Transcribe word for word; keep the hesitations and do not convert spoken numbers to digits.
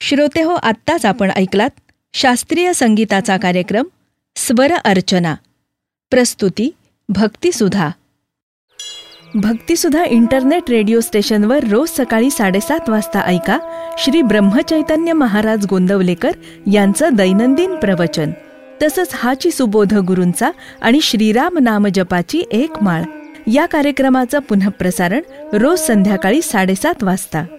श्रोते हो, आत्ताच आपण ऐकलात शास्त्रीय संगीताचा कार्यक्रम स्वर अर्चना. प्रस्तुती भक्तिसुधा. भक्तिसुधा इंटरनेट रेडिओ स्टेशनवर रोज सकाळी साडेसात वाजता ऐका श्री ब्रह्मचैतन्य महाराज गोंदवलेकर यांचं दैनंदिन प्रवचन. तसंच हाची सुबोध गुरूंचा आणि श्रीराम नाम जपाची एक माळ या कार्यक्रमाचं पुनःप्रसारण रोज संध्याकाळी साडेसात वाजता.